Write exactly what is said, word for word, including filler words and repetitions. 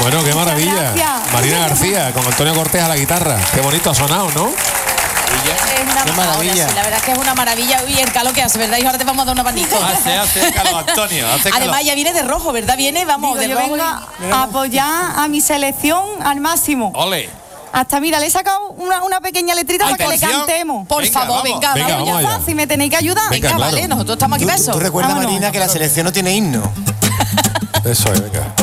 Bueno, qué maravilla. Marina García con Antonio Cortés a la guitarra. Qué bonito ha sonado, ¿no? Es una Qué maravilla. Sí, la verdad es que es una maravilla. Y el calor que hace, ¿verdad? Y ahora te vamos a dar un abanico. Hace, hace calor, Antonio. Hace calor. Además, ya viene de rojo, ¿verdad? Viene, vamos, Digo, de yo rojo. vengo y- a apoyar a mi selección al máximo. Ole. Hasta, mira, le he sacado una, una pequeña letrita Ay, para que le canción. cantemos. Por Venga, favor, vamos. venga, Venga, vamos, vamos ya. allá. Ah, si me tenéis que ayudar. Venga, Venga, claro. vale, nosotros estamos aquí ¿Tú, besos. tú recuerdas, Vámonos. Marina, que la selección no tiene himno? Eso es, venga.